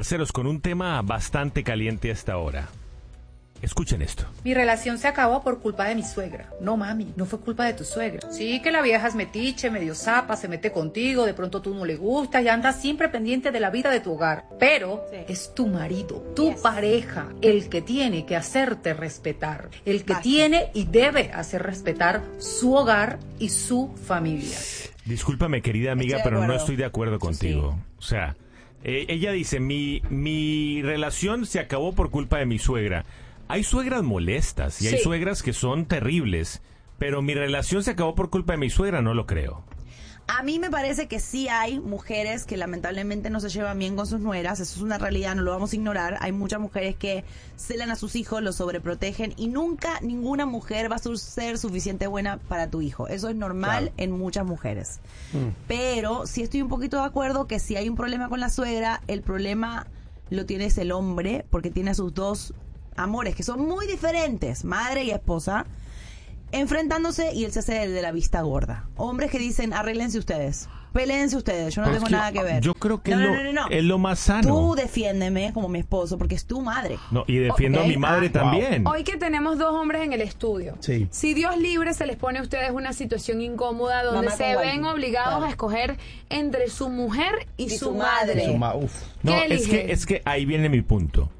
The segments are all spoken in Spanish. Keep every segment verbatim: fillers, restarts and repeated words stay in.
parceros, con un tema bastante caliente hasta ahora. Escuchen esto. Mi relación se acabó por culpa de mi suegra. No, mami, no fue culpa de tu suegra. Sí, que la vieja es metiche, medio zapa, se mete contigo, de pronto tú no le gustas y andas siempre pendiente de la vida de tu hogar. Pero sí, es tu marido, tu yes. pareja, el que tiene que hacerte respetar, el que Basta. tiene y debe hacer respetar su hogar y su familia. Discúlpame, querida amiga, pero no estoy de acuerdo contigo. Sí. O sea, eh, ella dice, mi, mi relación se acabó por culpa de mi suegra. Hay suegras molestas y sí. hay suegras que son terribles, pero mi relación se acabó por culpa de mi suegra, no lo creo. A mí me parece que sí hay mujeres que lamentablemente no se llevan bien con sus nueras, eso es una realidad, no lo vamos a ignorar. Hay muchas mujeres que celan a sus hijos, los sobreprotegen y nunca ninguna mujer va a ser suficiente buena para tu hijo. Eso es normal claro. en muchas mujeres. Mm. Pero sí estoy un poquito de acuerdo que si hay un problema con la suegra, el problema lo tiene es el hombre, porque tiene a sus dos amores que son muy diferentes, madre y esposa, enfrentándose y él se hace el de la vista gorda. Hombres que dicen, arréglense ustedes, peleense ustedes, yo no tengo que, nada que ver. Yo creo que no, es, no, lo, no, no, no. es lo más sano. Tú defiéndeme como mi esposo porque es tu madre. No, y defiendo okay. a mi madre ah, también. Hoy que tenemos dos hombres en el estudio, sí. si Dios libre se les pone a ustedes una situación incómoda donde Mamá se ven obligados claro. a escoger entre su mujer y, y su, su madre. Su ma- uf. No, es que, es que ahí viene mi punto.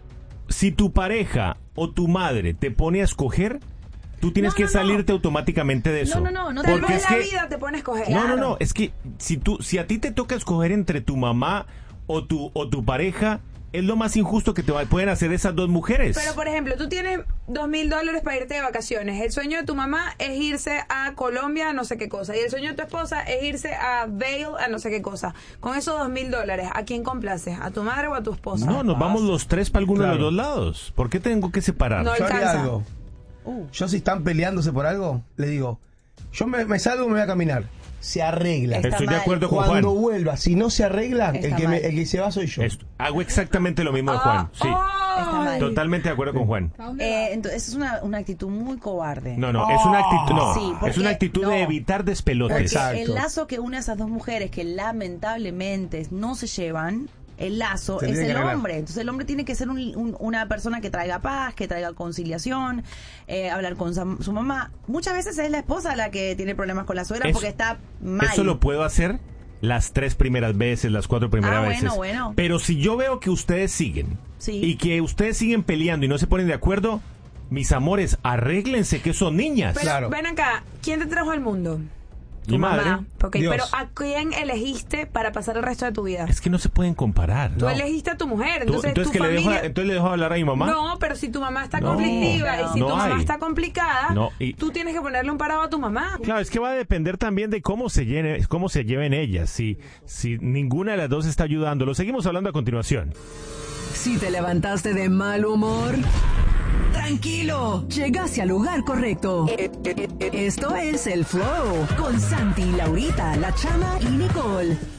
Si tu pareja o tu madre te pone a escoger, tú tienes no, que no, salirte no. automáticamente de eso. No, no, no, no. Tal vez la que, vida te pone a escoger. No, claro. no, no. Es que si tú, si a ti te toca escoger entre tu mamá o tu, o tu pareja, es lo más injusto que te pueden hacer esas dos mujeres. Pero, por ejemplo, tú tienes dos mil dólares para irte de vacaciones. El sueño de tu mamá es irse a Colombia a no sé qué cosa. Y el sueño de tu esposa es irse a Vail a no sé qué cosa. Con esos dos mil dólares, ¿a quién complaces? ¿A tu madre o a tu esposa? No, nos vamos los tres para alguno claro. de los dos lados. ¿Por qué tengo que separar? No alcanza. Algo. Uh. Yo si están peleándose por algo, le digo, yo me, me salgo y me voy a caminar. Se arregla. Está Estoy mal. de acuerdo con Cuando Juan. vuelva, si no se arregla, el que, me, el que se va soy yo. Esto, hago exactamente lo mismo de Juan. Sí. Oh, Totalmente de acuerdo con Juan. Eh, entonces es una, una actitud muy cobarde. No, no, oh. es una actitud, no, sí, porque, es una actitud no, de evitar despelotes. Exacto. El lazo que une a esas dos mujeres que lamentablemente no se llevan, el lazo es el hombre. Entonces el hombre tiene que ser un, un, una persona que traiga paz, que traiga conciliación, eh, hablar con su, su mamá. Muchas veces es la esposa la que tiene problemas con la suegra porque está mal. Eso lo puedo hacer las tres primeras veces, las cuatro primeras ah, veces. Bueno, bueno. Pero si yo veo que ustedes siguen sí. y que ustedes siguen peleando y no se ponen de acuerdo, mis amores, arréglense que son niñas. Pero claro. ven acá, ¿quién te trajo al mundo? Mi tu madre. Mamá. Okay, pero ¿a quién elegiste para pasar el resto de tu vida? Es que no se pueden comparar. Tú no. elegiste a tu mujer. Entonces, ¿Tú, entonces, tu que familia... le dejo, ¿Entonces le dejo hablar a mi mamá? No, pero si tu mamá está no, conflictiva no, y si no tu mamá hay. está complicada, no, y... tú tienes que ponerle un parado a tu mamá. Claro, es que va a depender también de cómo se, llene, cómo se lleven ellas. Si, si ninguna de las dos está ayudando. Lo seguimos hablando a continuación. Si te levantaste de mal humor... Tranquilo, llegaste al lugar correcto. Esto es El Flow con Santi, Laurita, La Chama y Nicole.